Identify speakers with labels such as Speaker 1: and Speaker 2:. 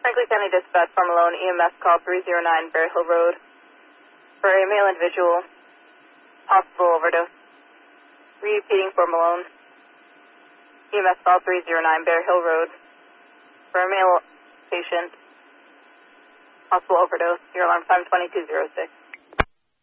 Speaker 1: Franklin County Dispatch for Malone, EMS call 309 Bear Hill Road. For a male individual, possible overdose. Repeating for Malone. EMS call 309 Bear Hill Road. For a male patient, possible overdose. Your alarm time 2206.